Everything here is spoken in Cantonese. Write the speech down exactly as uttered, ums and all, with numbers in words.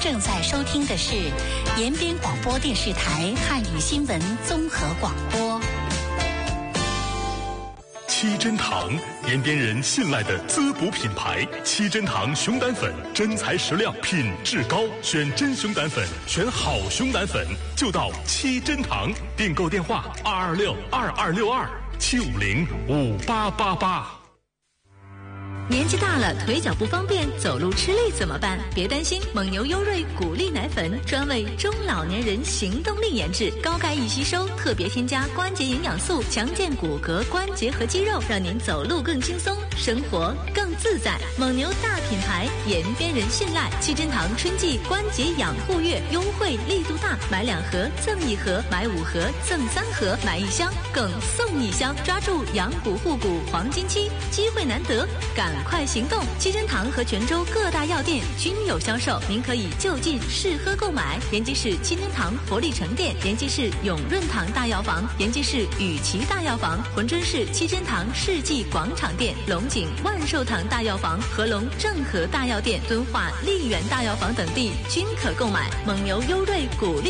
正在收听的是延边广播电视台汉语新闻综合广播。 七珍堂，延边人信赖的滋补品牌。七珍堂熊胆粉，真材实料，品质高，选真熊胆粉，选好熊胆粉，就到七珍堂。订购电话：二二六二二六二七五零五八八八。 年纪大了，腿脚不方便，走路吃力怎么办？别担心，蒙牛优瑞谷粒奶粉专为中老年人行动力研制，高钙易吸收，特别添加关节营养素，强健骨骼、关节和肌肉，让您走路更轻松，生活更自在。蒙牛大品牌，延边人信赖。七珍堂春季关节养护月优惠力度大，买两盒赠一盒，买五盒赠三盒，买一箱更送一箱，抓住养骨护骨黄金期，机会难得，赶快行动！七珍堂和泉州各大药店均有销售，您可以就近试喝购买。延吉市七珍堂活力城店、延吉市永润堂大药房、延吉市雨琦大药房、珲春市七珍堂世纪广场店、龙井万寿堂大药房、合龙正和大药店、敦化丽园大药房等地均可购买蒙牛优瑞谷粒